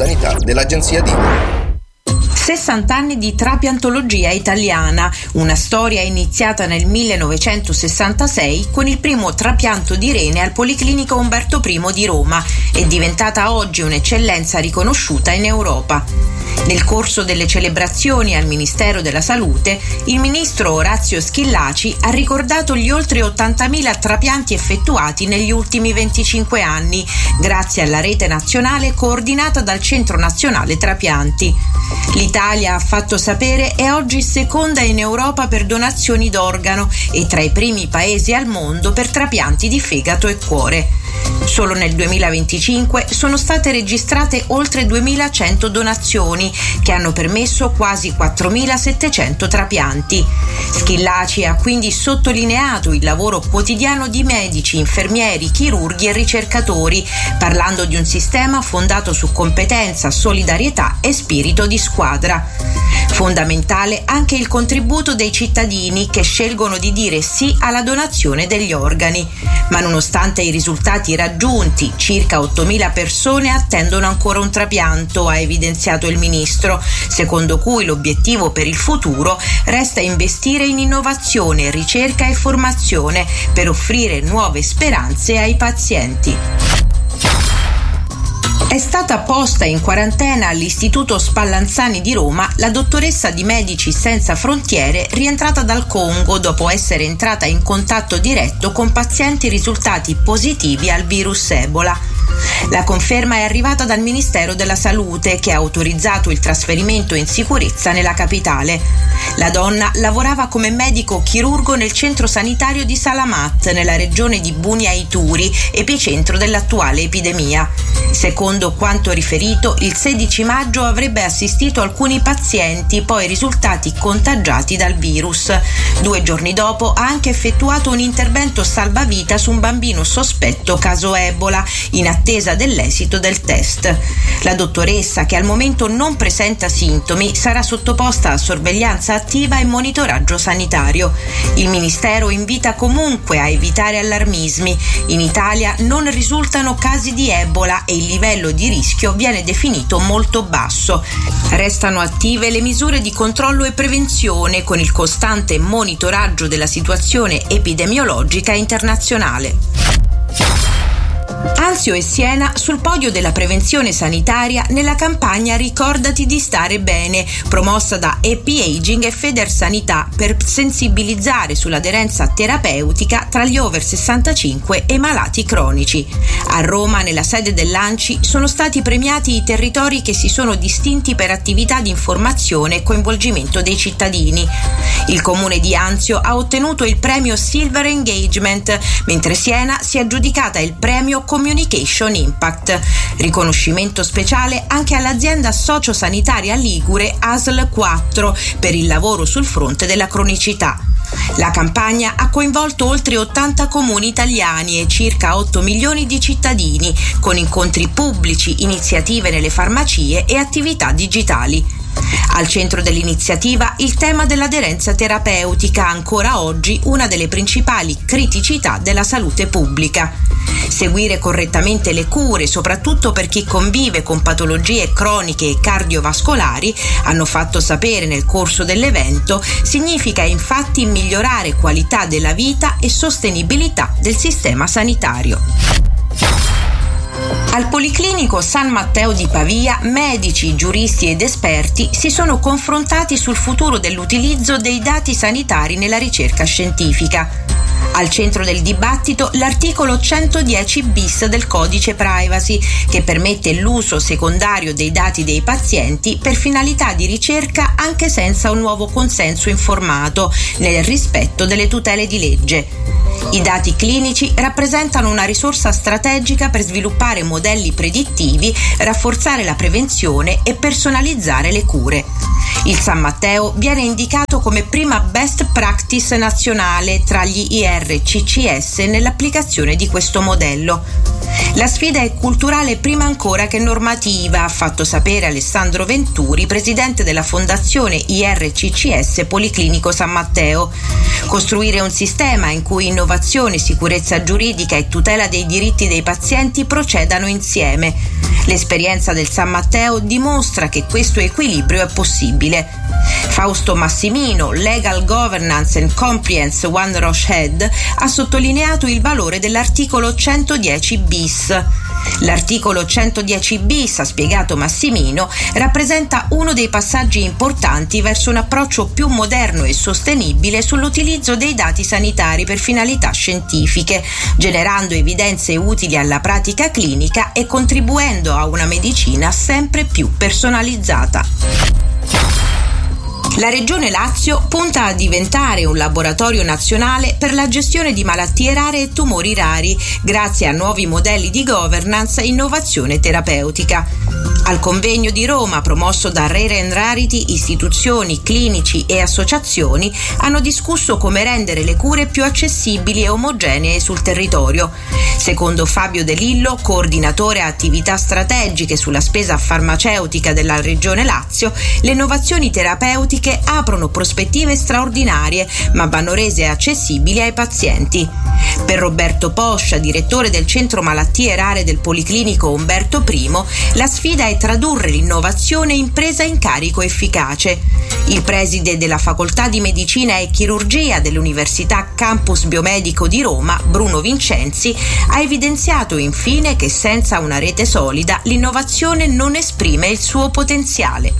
sanità dell'Agenzia DINA. 60 anni di trapiantologia italiana, una storia iniziata nel 1966 con il primo trapianto di rene al Policlinico Umberto I di Roma, è diventata oggi un'eccellenza riconosciuta in Europa. Nel corso delle celebrazioni al Ministero della Salute, il ministro Orazio Schillaci ha ricordato gli oltre 80.000 trapianti effettuati negli ultimi 25 anni, grazie alla rete nazionale coordinata dal Centro Nazionale Trapianti. L'Italia, ha fatto sapere, è oggi seconda in Europa per donazioni d'organo e tra i primi paesi al mondo per trapianti di fegato e cuore. Solo nel 2025 sono state registrate oltre 2.100 donazioni che hanno permesso quasi 4.700 trapianti. Schillaci ha quindi sottolineato il lavoro quotidiano di medici, infermieri, chirurghi e ricercatori, parlando di un sistema fondato su competenza, solidarietà e spirito di squadra. Fondamentale anche il contributo dei cittadini che scelgono di dire sì alla donazione degli organi. Ma nonostante i risultati raggiunti, circa 8.000 persone attendono ancora un trapianto, ha evidenziato il ministro, secondo cui l'obiettivo per il futuro resta investire in innovazione, ricerca e formazione per offrire nuove speranze ai pazienti. È stata posta in quarantena all'Istituto Spallanzani di Roma la dottoressa di Medici Senza Frontiere rientrata dal Congo dopo essere entrata in contatto diretto con pazienti risultati positivi al virus Ebola. La conferma è arrivata dal Ministero della Salute, che ha autorizzato il trasferimento in sicurezza nella capitale. La donna lavorava come medico chirurgo nel centro sanitario di Salamat, nella regione di Bunia Ituri, epicentro dell'attuale epidemia. Secondo quanto riferito, il 16 maggio avrebbe assistito alcuni pazienti, poi risultati contagiati dal virus. 2 giorni dopo ha anche effettuato un intervento salvavita su un bambino sospetto caso Ebola, in attesa dell'esito del test. La dottoressa, che al momento non presenta sintomi, sarà sottoposta a sorveglianza attiva e monitoraggio sanitario. Il Ministero invita comunque a evitare allarmismi. In Italia non risultano casi di Ebola e il livello di rischio viene definito molto basso. Restano attive le misure di controllo e prevenzione con il costante monitoraggio della situazione epidemiologica internazionale. Anzio e Siena sul podio della prevenzione sanitaria nella campagna Ricordati di stare bene, promossa da Happy Aging e Federsanità per sensibilizzare sull'aderenza terapeutica tra gli over 65 e malati cronici. A Roma, nella sede dell'ANCI, sono stati premiati i territori che si sono distinti per attività di informazione e coinvolgimento dei cittadini. Il comune di Anzio ha ottenuto il premio Silver Engagement, mentre Siena si è aggiudicata il premio Communication Impact. Riconoscimento speciale anche all'azienda sociosanitaria ligure ASL 4 per il lavoro sul fronte della cronicità. La campagna ha coinvolto oltre 80 comuni italiani e circa 8 milioni di cittadini, con incontri pubblici, iniziative nelle farmacie e attività digitali. Al centro dell'iniziativa il tema dell'aderenza terapeutica, ancora oggi una delle principali criticità della salute pubblica. Seguire correttamente le cure, soprattutto per chi convive con patologie croniche e cardiovascolari, hanno fatto sapere nel corso dell'evento, significa infatti migliorare qualità della vita e sostenibilità del sistema sanitario. Al Policlinico San Matteo di Pavia, medici, giuristi ed esperti si sono confrontati sul futuro dell'utilizzo dei dati sanitari nella ricerca scientifica. Al centro del dibattito l'articolo 110 bis del codice privacy, che permette l'uso secondario dei dati dei pazienti per finalità di ricerca anche senza un nuovo consenso informato, nel rispetto delle tutele di legge. I dati clinici rappresentano una risorsa strategica per sviluppare modelli predittivi, rafforzare la prevenzione e personalizzare le cure. Il San Matteo viene indicato come prima best practice nazionale tra gli IRCCS nell'applicazione di questo modello. La sfida è culturale prima ancora che normativa, ha fatto sapere Alessandro Venturi, presidente della Fondazione IRCCS Policlinico San Matteo. Costruire un sistema in cui innovazione, sicurezza giuridica e tutela dei diritti dei pazienti procedano insieme. L'esperienza del San Matteo dimostra che questo equilibrio è possibile. Fausto Massimino, Legal Governance and Compliance One Roche Head, ha sottolineato il valore dell'articolo 110 bis. L'articolo 110 bis, ha spiegato Massimino, rappresenta uno dei passaggi importanti verso un approccio più moderno e sostenibile sull'utilizzo dei dati sanitari per finalità scientifiche, generando evidenze utili alla pratica clinica e contribuendo a una medicina sempre più personalizzata. La Regione Lazio punta a diventare un laboratorio nazionale per la gestione di malattie rare e tumori rari, grazie a nuovi modelli di governance e innovazione terapeutica. Al convegno di Roma, promosso da Rare and Rarity, istituzioni, clinici e associazioni hanno discusso come rendere le cure più accessibili e omogenee sul territorio. Secondo Fabio De Lillo, coordinatore attività strategiche sulla spesa farmaceutica della Regione Lazio, le innovazioni terapeutiche aprono prospettive straordinarie, ma vanno rese accessibili ai pazienti. Per Roberto Poscia, direttore del Centro Malattie Rare del Policlinico Umberto I, la sfida è tradurre l'innovazione in presa in carico efficace. Il preside della Facoltà di Medicina e Chirurgia dell'Università Campus Biomedico di Roma, Bruno Vincenzi, ha evidenziato infine che senza una rete solida l'innovazione non esprime il suo potenziale.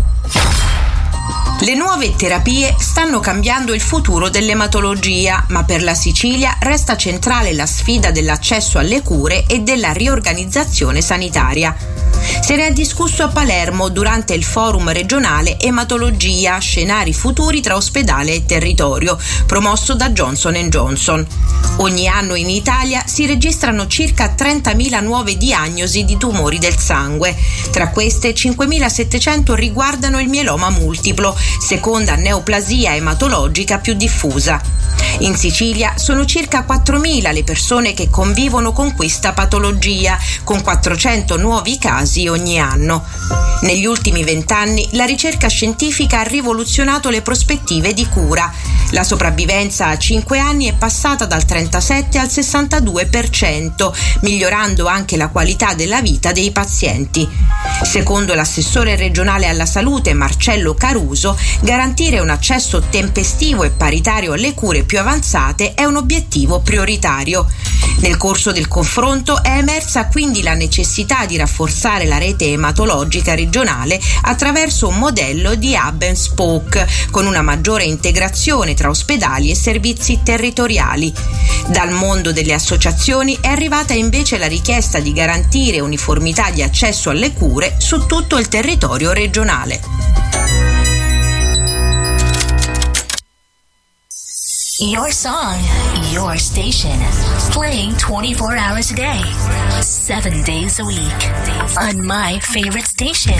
Le nuove terapie stanno cambiando il futuro dell'ematologia, ma per la Sicilia resta centrale la sfida dell'accesso alle cure e della riorganizzazione sanitaria. Se ne è discusso a Palermo durante il forum regionale Ematologia, scenari futuri tra ospedale e territorio, promosso da Johnson & Johnson. Ogni anno in Italia si registrano circa 30.000 nuove diagnosi di tumori del sangue. Tra queste 5.700 riguardano il mieloma multiplo, seconda neoplasia ematologica più diffusa. In Sicilia sono circa 4.000 le persone che convivono con questa patologia, con 400 nuovi casi ogni anno. Negli ultimi 20 anni la ricerca scientifica ha rivoluzionato le prospettive di cura. La sopravvivenza a 5 anni è passata dal 37 al 62%, migliorando anche la qualità della vita dei pazienti. Secondo l'assessore regionale alla salute Marcello Caruso, garantire un accesso tempestivo e paritario alle cure più avanzate è un obiettivo prioritario. Nel corso del confronto è emersa quindi la necessità di rafforzare la rete ematologica regionale attraverso un modello di hub and spoke, con una maggiore integrazione tra ospedali e servizi territoriali. Dal mondo delle associazioni è arrivata invece la richiesta di garantire uniformità di accesso alle cure su tutto il territorio regionale. Your song, your station, playing 24 hours a day, 7 days a week, on my favorite station,